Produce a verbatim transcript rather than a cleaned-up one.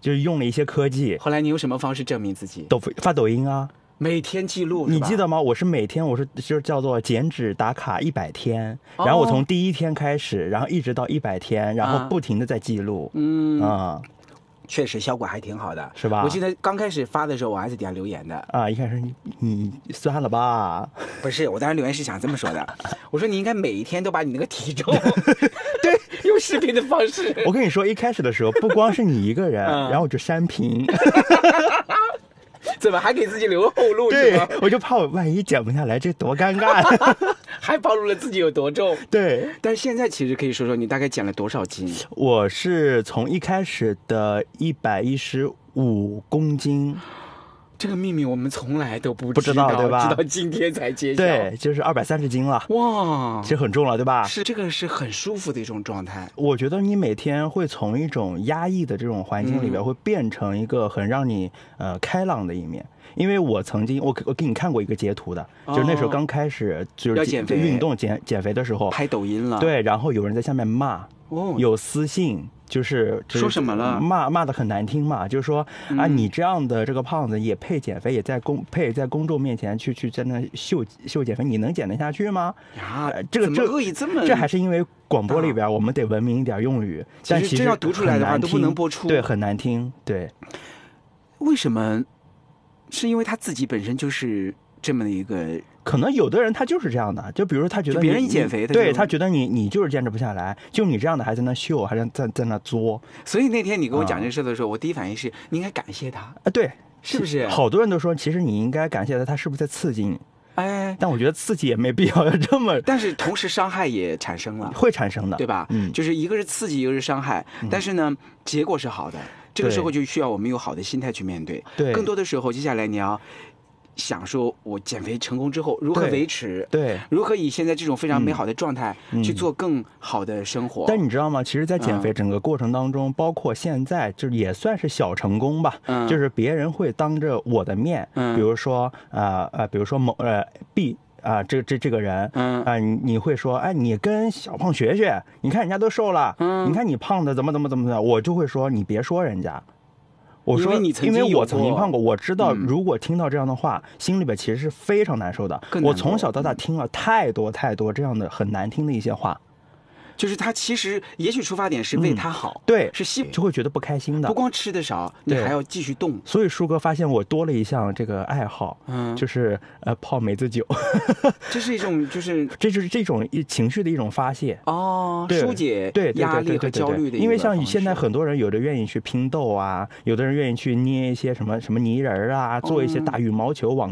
就是用了一些科技。 后来你用什么方式证明自己？ 抖发抖音啊。 每天记录， 你记得吗？我是每天，我是就是叫做减脂打卡一百天， 哦、 然后我从第一天开始，然后一直到一百天，然后不停的在记录。 嗯啊、嗯， 确实效果还挺好的， 是吧？ 我记得刚开始发的时候，我还在底下留言的。 啊，一开始你你算了吧？ 不是，我当时留言是想这么说的，我说你应该每一天都把你那个体重，对，用视频的方式。 我跟你说，一开始的时候不光是你一个人，嗯、然后我就删屏。 怎么还给自己留后路？ 对，我就怕我万一减不下来，这多尴尬。 还暴露了自己有多重。 对， 但是现在其实可以说说你大概减了多少斤？ 我是从一开始的一百一十五公斤。 这个秘密我们从来都不知道， 不知道对吧？ 直到今天才揭晓。 对，就是二百三十斤了。 哇， 其实很重了，对吧？ 是，这个是很舒服的一种状态。 我觉得你每天会从一种压抑的这种环境里边，会变成一个很让你呃开朗的一面。因为我曾经，我我给你看过一个截图的， 哦、 就是那时候刚开始就是减肥运动减减肥的时候， 拍抖音了。 对，然后有人在下面骂， 哦， 有私信。就是、就是、 说什么了？ 骂骂的很难听嘛，就是说、嗯、啊，你这样的这个胖子也配减肥，也在公配在公众面前去去在那秀秀减肥，你能减得下去吗？ 呀， 呃、这个怎么恶意这么？ 这还是因为广播里边我们得文明一点用语，但其实这要读出来的话都不能播出， 对，很难听。对， 为什么？是因为他自己本身就是这么的一个。 可能有的人他就是这样的，就比如他觉得别人减肥， 对他觉得你你就是坚持不下来，就你这样的还在那秀，还在在在那作。 所以那天你跟我讲这事的时候，嗯、我第一反应是你应该感谢他啊，对， 是不是？ 好多人都说，其实你应该感谢他，他是不是在刺激你？ 哎， 但我觉得刺激也没必要这么。 但是同时伤害也产生了， 会产生的， 对吧？ 嗯， 就是一个是刺激，一个是伤害，嗯、但是呢，结果是好的。这个时候就需要我们有好的心态去面对。 对， 更多的时候，接下来你要。想说我减肥成功之后如何维持， 对， 如何以现在这种非常美好的状态去做更好的生活。 嗯、但你知道吗？其实，在减肥整个过程当中，嗯、包括现在，就是也算是小成功吧。嗯，就是别人会当着我的面，嗯，比如说呃呃，比如说某呃 B 啊、呃，这这这个人，嗯啊、呃，你你会说，哎，你跟小胖学学，你看人家都瘦了，嗯，你看你胖的怎么怎么怎么的，我就会说，你别说人家。我说，因为我曾经胖过，我知道如果听到这样的话，嗯、心里边其实是非常难受的。我从小到大听了太多太多这样的很难听的一些话。 就是他其实也许出发点是为他好， 嗯、对， 是希就会觉得不开心的。 不光吃的少，你还要继续动。 所以舒哥发现我多了一项这个爱好，嗯，就是呃泡梅子酒。 这是一种就是这就是这种情绪的一种发泄哦，疏解对压力和焦虑的一个。 因为像现在很多人有的愿意去拼豆啊，有的人愿意去捏一些什么什么泥人啊，做一些打羽毛球网。